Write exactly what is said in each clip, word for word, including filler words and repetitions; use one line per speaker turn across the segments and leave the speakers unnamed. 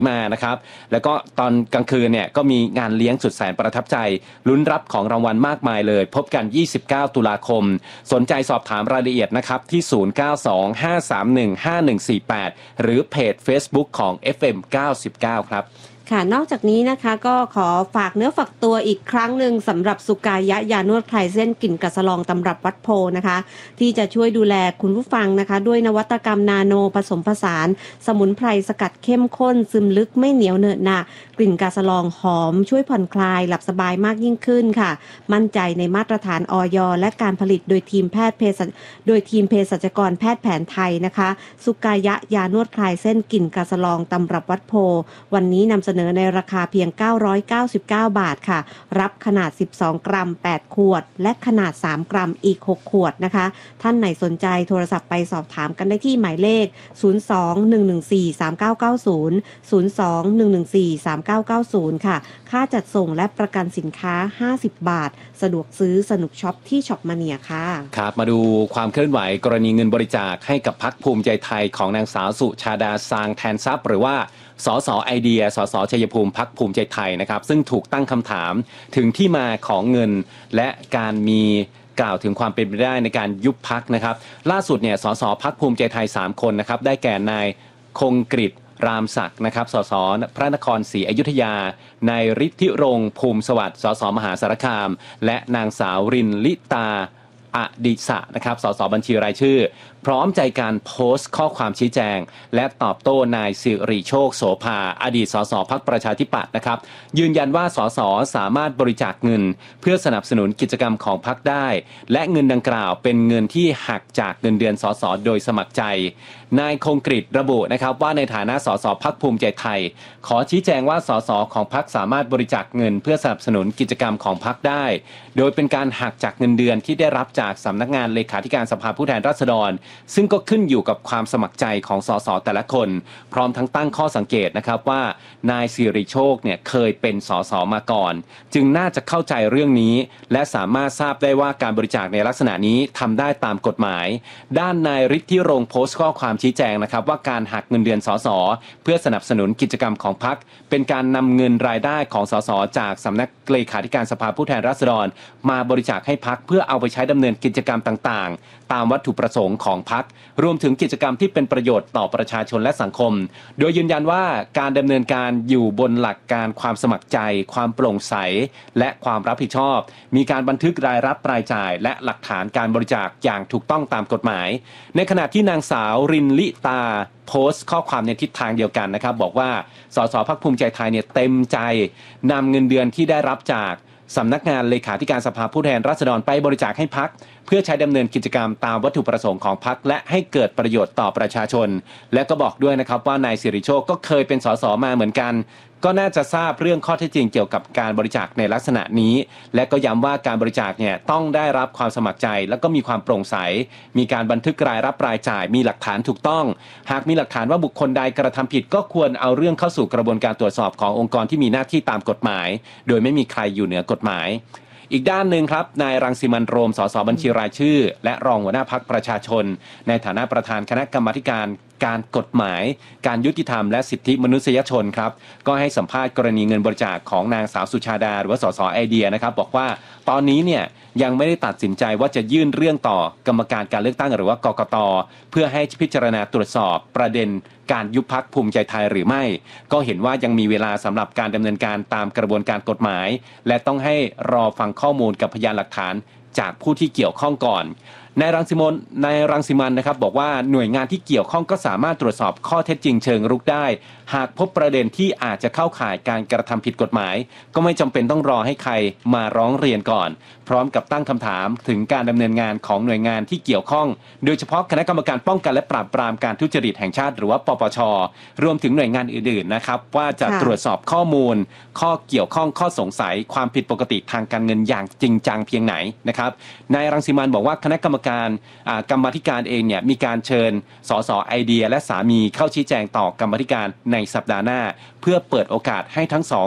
มานะครับแล้วก็ตอนกลางคืนเนี่ยก็มีงานเลี้ยงสุดแสนประทับใจลุ้นรับของรางวัลมากมายเลยพบกันยี่สิบเก้าตุลาคมสนใจสอบถามรายละเอียดนะครับที่ศูนย์ เก้า สอง ห้า สาม หนึ่ง ห้า หนึ่ง สี่ แปดหรือเพจ Facebook ของ เอฟ เอ็ม เก้าสิบเก้า ครับ
ค่ะนอกจากนี้นะคะก็ขอฝากเนื้อฝากตัวอีกครั้งหนึ่งสำหรับสุกายะยานวดคลายเส้นกลิ่นกระสลองตำรับวัดโพนะคะที่จะช่วยดูแลคุณผู้ฟังนะคะด้วยนวัตกรรมนาโนผสมผสานสมุนไพรสกัดเข้มข้นซึมลึกไม่เหนียวเหนอะหนะกลิ่นกระสลองหอมช่วยผ่อนคลายหลับสบายมากยิ่งขึ้นค่ะมั่นใจในมาตรฐานอย.และการผลิตโดยทีมแพทย์เภสัชโดยทีมเภสัชกรแพทย์แผนไทยนะคะสุกายะยานวดคลายเส้นกลิ่นกระสลองตำรับวัดโพวันนี้นำเสนอในราคาเพียงเก้าร้อยเก้าสิบเก้าบาทค่ะรับขนาดสิบสองกรัมแปดขวดและขนาดสามกรัมอีกหกขวดนะคะท่านไหนสนใจโทรศัพท์ไปสอบถามกันได้ที่หมายเลขศูนย์ สอง หนึ่ง หนึ่ง สี่ สาม เก้า เก้า ศูนย์ ศูนย์ สอง หนึ่ง หนึ่ง สี่ สาม เก้า เก้า ศูนย์ค่ะค่าจัดส่งและประกันสินค้าห้าสิบบาทสะดวกซื้อสนุกช็อปที่ช็อปมาเนียค่ะ
ครับมาดูความเคลื่อนไหวกรณีเงินบริจาคให้กับพรรคภูมิใจไทยของนางสาวสุชาดาซางแทนทรัพย์หรือว่าสสไอเดียสสชัยภูมิพรรคภูมิใจไทยนะครับซึ่งถูกตั้งคำถามถึงที่มาของเงินและการมีกล่าวถึงความเป็นไปได้ในการยุบพรรคนะครับล่าสุดเนี่ยสสพรรคภูมิใจไทยสามคนนะครับได้แก่นายคงกฤษรามศักดิ์นะครับสสพระนครศรีอยุธยานายฤทธิรงค์ภูมิสวัสดิ์สสมหาสารคามและนางสาวรินลิตาอดิษะนะครับสสบัญชีรายชื่อพร้อมใจการโพสต์ข้อความชี้แจงและตอบโต้นายสิริโชคโสภาอดีตสสพรรคประชาธิปัตย์นะครับยืนยันว่าสสสามารถบริจาคเงินเพื่อสนับสนุนกิจกรรมของพรรคได้และเงินดังกล่าวเป็นเงินที่หักจากเงินเดือนสสโดยสมัครใจนายคงกฤษระบุนะครับว่าในฐานะสสพรรคภูมิใจไทยขอชี้แจงว่าสสของพรรคสามารถบริจาคเงินเพื่อสนับสนุนกิจกรรมของพรรคได้โดยเป็นการหักจากเงินเดือนที่ได้รับจากสำนักงานเลขาธิการสภาผู้แทนราษฎรซึ่งก็ขึ้นอยู่กับความสมัครใจของสสแต่ละคนพร้อมทั้งตั้งข้อสังเกตนะครับว่านายสิริโชคเนี่ยเคยเป็นสสมาก่อนจึงน่าจะเข้าใจเรื่องนี้และสามารถทราบได้ว่าการบริจาคในลักษณะนี้ทำได้ตามกฎหมายด้านนายฤทธิรงค์โพสต์ข้อความชี้แจงนะครับว่าการหักเงินเดือนสสเพื่อสนับสนุนกิจกรรมของพรรคเป็นการนำเงินรายได้ของสสจากสำนักเลขาธิการสภาผู้แทนราษฎรมาบริจาคให้พรรคเพื่อเอาไปใช้ดำเนินกิจกรรมต่างๆตามวัตถุประสงค์ของพรรครวมถึงกิจกรรมที่เป็นประโยชน์ต่อประชาชนและสังคมโดยยืนยันว่าการดำเนินการอยู่บนหลักการความสมัครใจความโปร่งใสและความรับผิดชอบมีการบันทึกรายรับรายจ่ายและหลักฐานการบริจาคอย่างถูกต้องตามกฎหมายในขณะที่นางสาวรินลิตาโพสต์ข้อความในทิศทางเดียวกันนะครับบอกว่าสสพรรคภูมิใจไทยเนี่ยเต็มใจนำเงินเดือนที่ได้รับจากสำนักงานเลขาธิการสภาผู้แทนราษฎรไปบริจาคให้พรรคเพื่อใช้ดำเนินกิจกรรมตามวัตถุประสงค์ของพรรคและให้เกิดประโยชน์ต่อประชาชนและก็บอกด้วยนะครับว่านายสิริโชคก็เคยเป็นสสมาเหมือนกันก็น่าจะทราบเรื่องข้อเท็จจริงเกี่ยวกับการบริจาคในลักษณะนี้และก็ย้ำว่าการบริจาคเนี่ยต้องได้รับความสมัครใจแล้วก็มีความโปร่งใสมีการบันทึกรายรับรายจ่ายมีหลักฐานถูกต้องหากมีหลักฐานว่าบุคคลใดกระทำผิดก็ควรเอาเรื่องเข้าสู่กระบวนการตรวจสอบขององค์กรที่มีหน้าที่ตามกฎหมายโดยไม่มีใครอยู่เหนือกฎหมายอีกด้านหนึ่งครับนายรังสิมันต์โรมสสบัญชีรายชื่อและรองหัวหน้าพรรคประชาชนในฐานะประธานคณะกรรมาธิการการกฎหมายการยุติธรรมและสิทธิมนุษยชนครับก็ให้สัมภาษณ์กรณีเงินบริจาคของนางสาวสุชาดาหรือว่าสสไอเดียนะครับบอกว่าตอนนี้เนี่ยยังไม่ได้ตัดสินใจว่าจะยื่นเรื่องต่อกรรมการการเลือกตั้งหรือว่ากกต.เพื่อให้พิจารณาตรวจสอบประเด็นการยุบพรรคภูมิใจไทยหรือไม่ก็เห็นว่ายังมีเวลาสำหรับการดำเนินการตามกระบวนการกฎหมายและต้องให้รอฟังข้อมูลกับพยานหลักฐานจากผู้ที่เกี่ยวข้องก่อนนายรังสิมนนายรังสิมันนะครับบอกว่าหน่วยงานที่เกี่ยวข้องก็สามารถตรวจสอบข้อเท็จจริงเชิงรุกได้หากพบประเด็นที่อาจจะเข้าข่ายการกระทำผิดกฎหมายก็ไม่จำเป็นต้องรอให้ใครมาร้องเรียนก่อนพร้อมกับตั้งคำถามถึงการดำเนินงานของหน่วยงานที่เกี่ยวข้องโดยเฉพาะคณะกรรมการป้องกันและปราบปรามการทุจริตแห่งชาติหรือว่าปปช.รวมถึงหน่วยงานอื่นๆนะครับว่าจะตรวจสอบข้อมูลข้อเกี่ยวข้องข้อสงสัยความผิดปกติทางการเงินอย่างจริงจังเพียงไหนนะครับนายรังสิมันต์บอกว่าคณะกรรมการกรรมาธิการเองเนี่ยมีการเชิญสสไอเดียและสามีเข้าชี้แจงต่อกรรมาธิการในสัปดาห์หน้าเพื่อเปิดโอกาสให้ทั้งสอง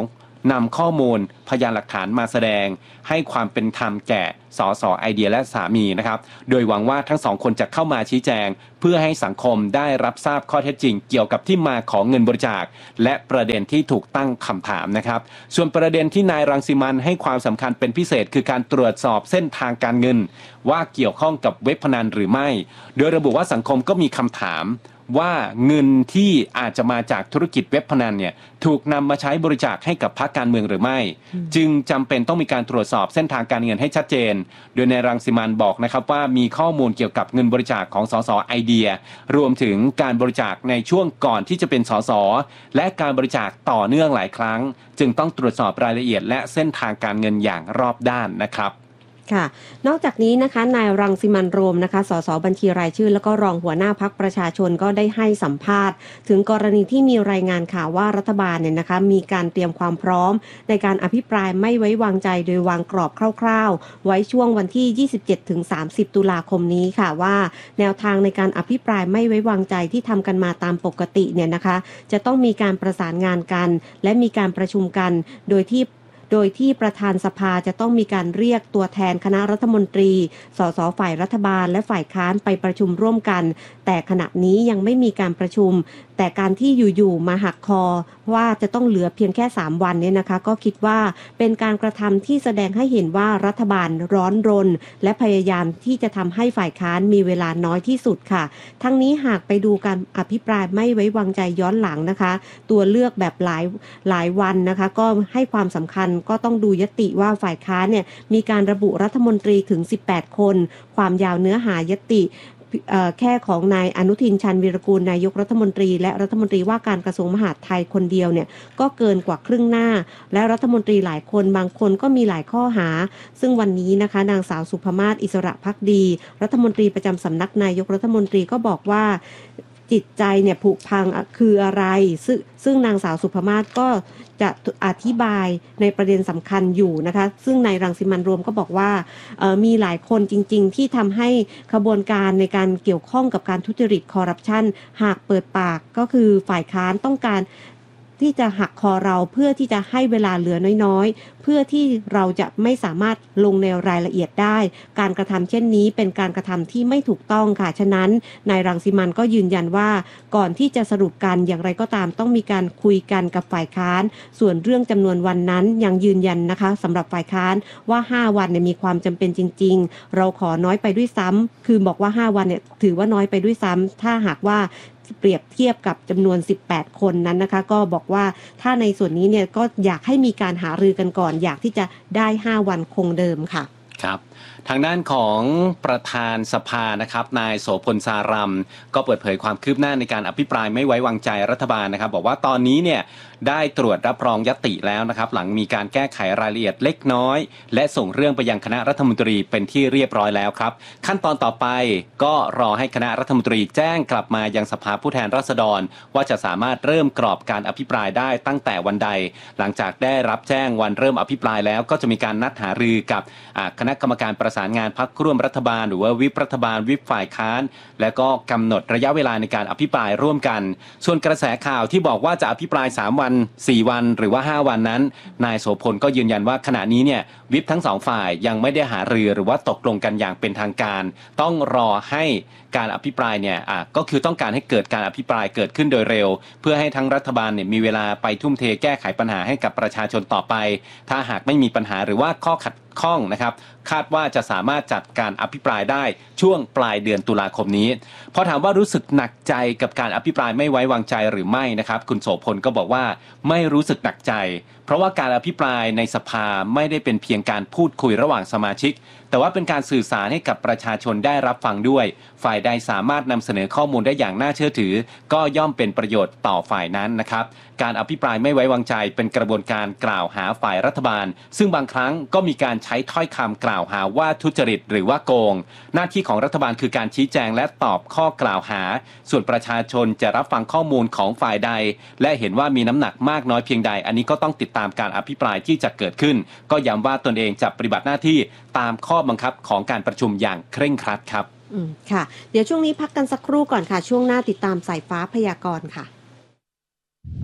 นำข้อมูลพยานหลักฐานมาแสดงให้ความเป็นธรรมแก่สสไอเดียและสามีนะครับโดยหวังว่าทั้งสองคนจะเข้ามาชี้แจงเพื่อให้สังคมได้รับทราบข้อเท็จจริงเกี่ยวกับที่มาของเงินบริจาคและประเด็นที่ถูกตั้งคำถามนะครับส่วนประเด็นที่นายรังสิมันต์ให้ความสำคัญเป็นพิเศษคือการตรวจสอบเส้นทางการเงินว่าเกี่ยวข้องกับเว็บพนันหรือไม่โดยระบุว่าสังคมก็มีคำถามว่าเงินที่อาจจะมาจากธุรกิจเว็บพนันเนี่ยถูกนำมาใช้บริจาคให้กับพรรคการเมืองหรือไม่จึงจำเป็นต้องมีการตรวจสอบเส้นทางการเงินให้ชัดเจนโดยนายรังสิมันต์บอกนะครับว่ามีข้อมูลเกี่ยวกับเงินบริจาคของสสไอเดียรวมถึงการบริจาคในช่วงก่อนที่จะเป็นสสและการบริจาคต่อเนื่องหลายครั้งจึงต้องตรวจสอบรายละเอียดและเส้นทางการเงินอย่างรอบด้านนะครับ
ค่ะนอกจากนี้นะคะนายรังสิมันต์โรมนะคะสสบัญชีรายชื่อแล้วก็รองหัวหน้าพรรคประชาชนก็ได้ให้สัมภาษณ์ถึงกรณีที่มีรายงานข่าวว่ารัฐบาลเนี่ยนะคะมีการเตรียมความพร้อมในการอภิปรายไม่ไว้วางใจโดยวางกรอบคร่าวๆไว้ช่วงวันที่ ยี่สิบเจ็ดถึงสามสิบ ตุลาคมนี้ค่ะว่าแนวทางในการอภิปรายไม่ไว้วางใจที่ทำกันมาตามปกติเนี่ยนะคะจะต้องมีการประสานงานกันและมีการประชุมกันโดยที่โดยที่ประธานสภาจะต้องมีการเรียกตัวแทนคณะรัฐมนตรีสสฝ่ายรัฐบาลและฝ่ายค้านไปประชุมร่วมกันแต่ขณะนี้ยังไม่มีการประชุมแต่การที่อยู่ๆมาหักคอว่าจะต้องเหลือเพียงแค่สามวันเนี่ยนะคะก็คิดว่าเป็นการกระทำที่แสดงให้เห็นว่ารัฐบาลร้อนรนและพยายามที่จะทำให้ฝ่ายค้านมีเวลาน้อยที่สุดค่ะทั้งนี้หากไปดูการอภิปรายไม่ไว้วางใจย้อนหลังนะคะตัวเลือกแบบหลายหลายวันนะคะก็ให้ความสำคัญก็ต้องดูยติว่าฝ่ายค้านเนี่ยมีการระบุรัฐมนตรีถึงสิบแปดคนความยาวเนื้อหายติแค่ของนายอนุทินชาญวีรกูลนายกรัฐมนตรีและรัฐมนตรีว่าการกระทรวงมหาดไทยคนเดียวเนี่ยก็เกินกว่าครึ่งหน้าและรัฐมนตรีหลายคนบางคนก็มีหลายข้อหาซึ่งวันนี้นะคะนางสาวสุภมาศอิสระภักดีรัฐมนตรีประจำสำนักนายกรัฐมนตรีก็บอกว่าจิตใจเนี่ยผุพังคืออะไรซึ่งซึ่งนางสาวสุภมาศก็จะอธิบายในประเด็นสำคัญอยู่นะคะซึ่งนายรังสิมันต์โรมก็บอกว่ามีหลายคนจริงๆที่ทำให้ขบวนการในการเกี่ยวข้องกับการทุจริตคอร์รัปชันหากเปิดปากก็คือฝ่ายค้านต้องการที่จะหักคอเราเพื่อที่จะให้เวลาเหลือน้อยๆเพื่อที่เราจะไม่สามารถลงในรายละเอียดได้การกระทำเช่นนี้เป็นการกระทำที่ไม่ถูกต้องค่ะฉะนั้นนายรังสิมันต์ก็ยืนยันว่าก่อนที่จะสรุปกันอย่างไรก็ตามต้องมีการคุยกันกับฝ่ายค้านส่วนเรื่องจำนวนวันนั้นยังยืนยันนะคะสำหรับฝ่ายค้านว่าห้าวันเนี่ยมีความจำเป็นจริงๆเราขอน้อยไปด้วยซ้ำคือบอกว่าห้าวันเนี่ยถือว่าน้อยไปด้วยซ้ำถ้าหากว่าเปรียบเทียบกับจำนวนสิบแปดคนนั้นนะคะก็บอกว่าถ้าในส่วนนี้เนี่ยก็อยากให้มีการหารือกันก่อนอยากที่จะได้ห้าวันคงเดิมค่ะ
ครับทางด้านของประธานสภานะครับนายโสพลสารัมก็เปิดเผยความคืบหน้าในการอภิปรายไม่ไว้วางใจรัฐบาลนะครับบอกว่าตอนนี้เนี่ยได้ตรวจรับรองยติแล้วนะครับหลังมีการแก้ไขรายละเอียดเล็กน้อยและส่งเรื่องไปยังคณะรัฐมนตรีเป็นที่เรียบร้อยแล้วครับขั้นตอนต่อไปก็รอให้คณะรัฐมนตรีแจ้งกลับมายังสภาผู้แทนราษฎรว่าจะสามารถเริ่มกรอบการอภิปรายได้ตั้งแต่วันใดหลังจากได้รับแจ้งวันเริ่มอภิปรายแล้วก็จะมีการนัดหารือกับคณะกรรมการประสานงานพรรคร่วมรัฐบาลหรือว่าวิปรัฐบาลวิปฝ่ายค้านและก็กำหนดระยะเวลาในการอภิปรายร่วมกันส่วนกระแสข่าวที่บอกว่าจะอภิปรายสามวันสี่วันหรือว่าห้าวันนั้นนายโสพลก็ยืนยันว่าขณะนี้เนี่ยวิปทั้งสองฝ่ายยังไม่ได้หารือหรือว่าตกลงกันอย่างเป็นทางการต้องรอให้การอภิปรายเนี่ยอ่ะก็คือต้องการให้เกิดการอภิปรายเกิดขึ้นโดยเร็วเพื่อให้ทั้งรัฐบาลเนี่ยมีเวลาไปทุ่มเทแก้ไขปัญหาให้กับประชาชนต่อไปถ้าหากไม่มีปัญหาหรือว่าข้อขัดข้องนะครับคาดว่าจะสามารถจัดการอภิปรายได้ช่วงปลายเดือนตุลาคมนี้พอถามว่ารู้สึกหนักใจกับการอภิปรายไม่ไว้วางใจหรือไม่นะครับคุณโสพลก็บอกว่าไม่รู้สึกหนักใจเพราะว่าการอภิปรายในสภาไม่ได้เป็นเพียงการพูดคุยระหว่างสมาชิกแต่ว่าเป็นการสื่อสารให้กับประชาชนได้รับฟังด้วยฝ่ายใดสามารถนำเสนอข้อมูลได้อย่างน่าเชื่อถือก็ย่อมเป็นประโยชน์ต่อฝ่ายนั้นนะครับการอภิปรายไม่ไว้วางใจเป็นกระบวนการกล่าวหาฝ่ายรัฐบาลซึ่งบางครั้งก็มีการใช้ถ้อยคำกล่าวหาว่าทุจริตหรือว่าโกงหน้าที่ของรัฐบาลคือการชี้แจงและตอบข้อกล่าวหาส่วนประชาชนจะรับฟังข้อมูลของฝ่ายใดและเห็นว่ามีน้ำหนักมากน้อยเพียงใดอันนี้ก็ต้องติดตามการอภิปรายที่จะเกิดขึ้นก็ย้ำว่าตนเองจะปฏิบัติหน้าที่ตามข้อบังคับของการประชุมอย่างเคร่งครัดครับ
อืมค่ะเดี๋ยวช่วงนี้พักกันสักครู่ก่อนค่ะช่วงหน้าติดตามสายฟ้าพยากรณ์ค่ะ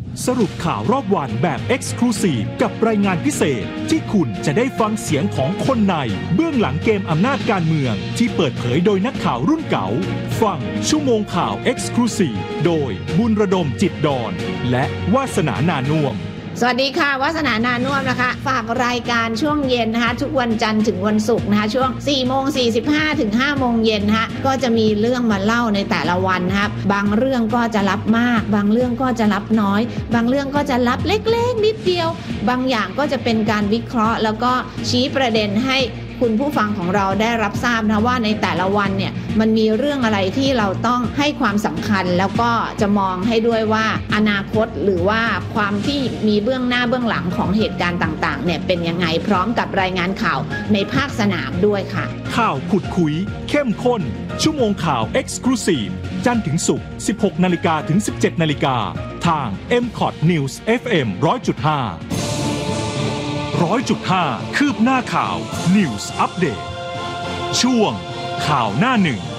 สรุปข่าวรอบวันแบบ Exclusive กับรายงานพิเศษที่คุณจะได้ฟังเสียงของคนในเบื้องหลังเกมอำนาจการเมืองที่เปิดเผยโดยนักข่าวรุ่นเก่าฟังชั่วโมงข่าว Exclusive โดยบุญระดมจิตดอนและวาสนานานุ่วม
สวัสดีค่ะวาสนานานุ่วมนะคะฝากรายการช่วงเย็นนะคะทุกวันจันทร์ถึงวันศุกร์นะคะช่วง สี่โมงสี่สิบห้า ถึง ห้าโมงเย็นนะคะก็จะมีเรื่องมาเล่าในแต่ละวันนะคะบางเรื่องก็จะรับมากบางเรื่องก็จะรับน้อยบางเรื่องก็จะรับเล็กๆนิดเดียวบางอย่างก็จะเป็นการวิเคราะห์แล้วก็ชี้ประเด็นให้คุณผู้ฟังของเราได้รับทราบนะว่าในแต่ละวันเนี่ยมันมีเรื่องอะไรที่เราต้องให้ความสำคัญแล้วก็จะมองให้ด้วยว่าอนาคตหรือว่าความที่มีเบื้องหน้าเบื้องหลังของเหตุการณ์ต่างๆเนี่ยเป็นยังไงพร้อมกับรายงานข่าวในภาคสนามด้วยค่ะ
ข่าวขุดคุยเข้มข้นชั่วโมงข่าว Exclusive จันทร์ถึงศุกร์ สิบหกนาฬิกา ถึง สิบเจ็ดนาฬิกาทาง เอ็ม คอท News เอฟ เอ็ม หนึ่งร้อยจุดห้าร้อยจุดห้า คืบหน้าข่าว News Update ช่วงข่าวหน้าหนึ่ง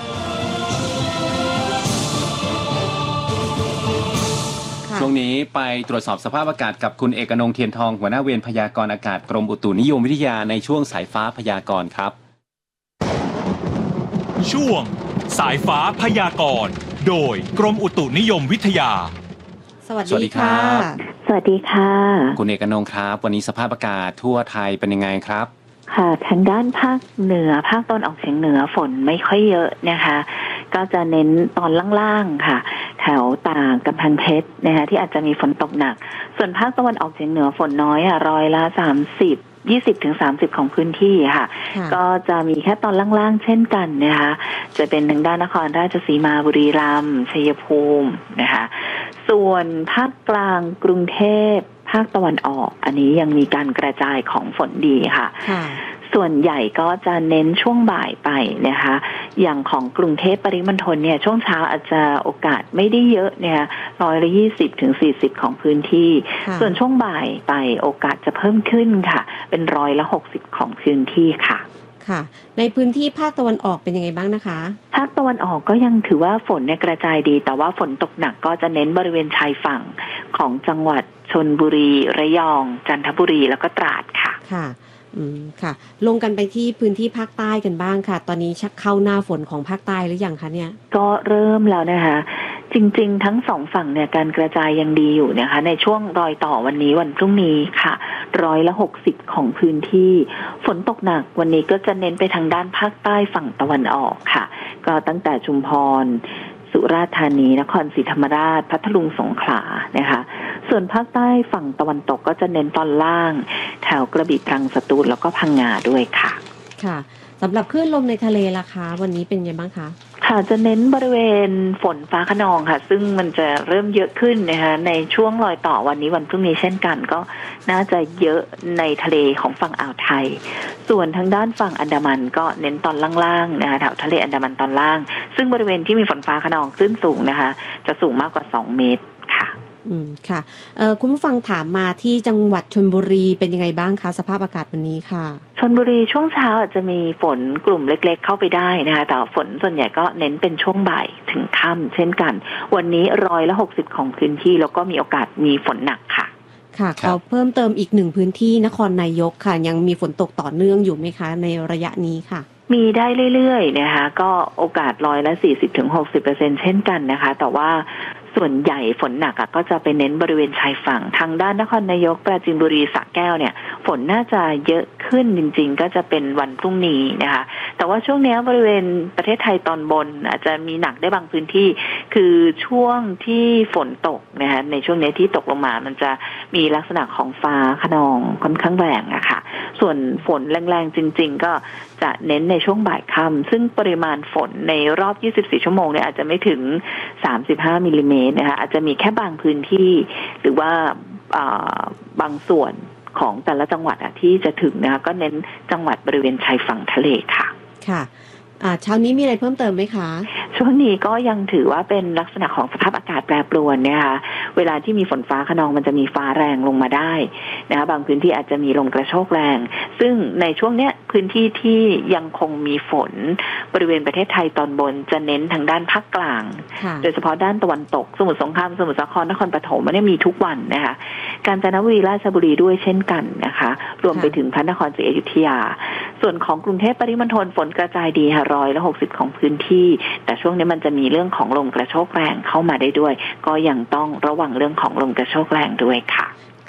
ช่วงนี้ไปตรวจสอบสภาพอากาศกับคุณเอกนงค์เทียนทองหัวหน้าเวรพยากรณ์อากาศกรมอุตุนิยมวิทยาในช่วงสายฟ้าพยากรณ์ครับ
ช่วงสายฟ้าพยากรณ์โดยกรมอุตุนิยมวิทยา
สวัสดีค่ะ
สวัสดีค่ะ
คุณเอกนงค์ครับวันนี้สภาพอากาศทั่วไทยเป็นยังไงครับ
ค่ะทางด้านภาคเหนือภาคตะวันออกเฉียงเหนือฝนไม่ค่อยเยอะนะคะก็จะเน้นตอนล่างๆค่ะแถวตากกำแพงเพชรนะคะที่อาจจะมีฝนตกหนักส่วนภาคตะวันออกเฉียงเหนือฝนน้อยอ่ะร้อยละสามสิบ ยี่สิบถึงสามสิบของพื้นที่ค่ะก็จะมีแค่ตอนล่างๆเช่นกันนะคะจะเป็นทางด้านนครราชสีมาบุรีรัมย์ชัยภูมินะคะส่วนภาคกลางกรุงเทพภาคตะวันออกอันนี้ยังมีการกระจายของฝนดีค่ะส่วนใหญ่ก็จะเน้นช่วงบ่ายไปนะคะอย่างของกรุงเทพปริมณฑลเนี่ยช่วงเช้าอาจจะโอกาสไม่ได้เยอะเนี่ยร้อยละยี่สิบถึงสี่สิบของพื้นที่ส่วนช่วงบ่ายไปโอกาสจะเพิ่มขึ้นค่ะเป็นร้อยละหกสิบของพื้นที่ค่ะ
ค่ะในพื้นที่ภาคตะวันออกเป็นยังไงบ้างนะคะ
ภาคตะวันออกก็ยังถือว่าฝนเนี่ยกระจายดีแต่ว่าฝนตกหนักก็จะเน้นบริเวณชายฝั่งของจังหวัดชลบุรีระยองจันทบุรีแล้วก็ตราดค่ะ
ค่ะอืมค่ะลงกันไปที่พื้นที่ภาคใต้กันบ้างค่ะตอนนี้ชักเข้าหน้าฝนของภาคใต้หรือยังคะเนี่ย
ก็เริ่มแล้วนะคะจริงๆทั้งสองฝั่งเนี่ยการกระจายยังดีอยู่นะคะในช่วงรอยต่อวันนี้วันพรุ่งนี้ค่ะร้อยละหกสิบของพื้นที่ฝนตกหนักวันนี้ก็จะเน้นไปทางด้านภาคใต้ฝั่งตะวันออกค่ะก็ตั้งแต่ชุมพรสุราษฎร์ธานีนครศรีธรรมราชพัทลุงสงขลานะคะส่วนภาคใต้ฝั่งตะวันตกก็จะเน้นตอนล่างแถวกระบี่ตรังสตูลแล้วก็พังงาด้วยค่ะ
ค่ะสำหรับคลื่นลมในทะเลล่ะคะวันนี้เป็นยังไงบ้างคะ
ค่ะจะเน้นบริเวณฝนฟ้าคะนองค่ะซึ่งมันจะเริ่มเยอะขึ้นนะคะในช่วงรอยต่อวันนี้วันพรุ่งนี้เช่นกันก็น่าจะเยอะในทะเลของฝั่งอ่าวไทยส่วนทางด้านฝั่งอันดามันก็เน้นตอนล่างๆนะคะแถวทะเลอันดามันตอนล่างซึ่งบริเวณที่มีฝนฟ้าคะนองคลื่นสูงนะคะจะสูงมากกว่าสองเมตรค่ะ
อืมค่ะเอ่อคุณผู้ฟังถามมาที่จังหวัดชลบุรีเป็นยังไงบ้างคะสภาพอากาศวันนี้ค่ะ
ชลบุรีช่วงเช้าอาจจะมีฝนกลุ่มเล็กๆเข้าไปได้นะคะแต่ฝนส่วนใหญ่ก็เน้นเป็นช่วงบ่ายถึงค่ำเช่นกันวันนี้ร้อยละหกสิบของพื้นที่แล้วก็มีโอกาสมีฝนหนักค่ะ
ค่ะขอเพิ่มเติมอีกหนึ่งพื้นที่นครนายกค่ะยังมีฝนตกต่อเนื่องอยู่ไหมคะในระยะนี้ค่ะ
มีได้เรื่อยๆนะคะก็โอกาสร้อยละสี่สิบถึงหกสิบเปอร์เซ็นต์เช่นกันนะคะแต่ว่าส่วนใหญ่ฝนหนักก็จะไปเน้นบริเวณชายฝั่งทางด้านนครนายกปราจีนบุรีสระแก้วเนี่ยฝนน่าจะเยอะขึ้นจริงๆก็จะเป็นวันพรุ่งนี้นะคะแต่ว่าช่วงนี้บริเวณประเทศไทยตอนบนอาจจะมีหนักได้บางพื้นที่คือช่วงที่ฝนตกนะคะในช่วงนี้ที่ตกลงมามันจะมีลักษณะของฟ้าคะนองค่อนข้างแรงนะคะส่วนฝนแรงๆจริงๆก็จะเน้นในช่วงบ่ายค่ำซึ่งปริมาณฝนในรอบยี่สิบสี่ชั่วโมงเนี่ยอาจจะไม่ถึงสามสิบห้ามิลลิเมตรนะคะอาจจะมีแค่บางพื้นที่หรือว่าบางส่วนของแต่ละจังหวัดที่จะถึงนะคะก็เน้นจังหวัดบริเวณชายฝั่งทะเลค่ะ
ค่ะอ่าเช้านี้มีอะไรเพิ่มเติมไหมคะ
ช่วงนี้ก็ยังถือว่าเป็นลักษณะของสภาพอากาศแปรปรวนนะคะเวลาที่มีฝนฟ้าคะนองมันจะมีฟ้าแรงลงมาได้นะคะบางพื้นที่อาจจะมีลมกระโชกแรงซึ่งในช่วงเนี้ยพื้นที่ที่ยังคงมีฝนบริเวณประเทศไทยตอนบนจะเน้นทางด้านภาคกลางโดยเฉพาะด้านตะวันตกสมุทรสงครามสมุทรสาครนครปฐมมันมีทุกวันนะคะกาญจนบุรีราชบุรีด้วยเช่นกันนะคะรวมไปถึงพระนครศรีอยุธยาส่วนของกรุงเทพปริมณฑลฝนกระจายดีค่ะร้อยละหกสิบของพื้นที่แต่ช่วงนี้มันจะมีเรื่องของลมกระโชกแรงเข้ามาได้ด้วยก็ยังต้องระวังเรื่องของลมกระโชกแรงด้วยค่ะ